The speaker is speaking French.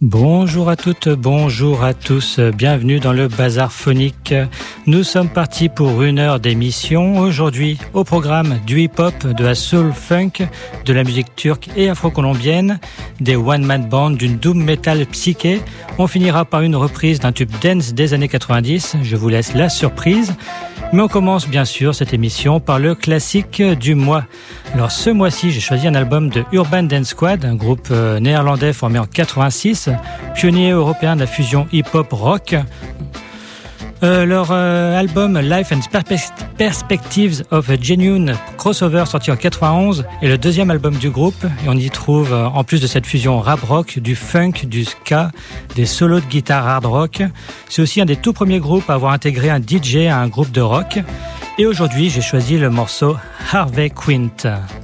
Bonjour à toutes, bonjour à tous, bienvenue dans le Bazar Phonique. Nous sommes partis pour 1 heure d'émission. Aujourd'hui, au programme du hip-hop, de la soul funk, de la musique turque et afro-colombienne, des one-man bands, d'une doom metal psyché. On finira par une reprise d'un tube dance des années 90, je vous laisse la surprise. Mais on commence bien sûr cette émission par le classique du mois. Alors ce mois-ci, j'ai choisi un album de Urban Dance Squad, un groupe néerlandais formé en 86, pionnier européen de la fusion hip-hop rock. Leur album Life and Perspectives of a Genuine Crossover, sorti en 91, est le deuxième album du groupe, et on y trouve, en plus de cette fusion rap-rock, du funk, du ska, des solos de guitare hard rock. C'est aussi un des tout premiers groupes à avoir intégré un DJ à un groupe de rock. Et aujourd'hui, j'ai choisi le morceau Harvey Quint.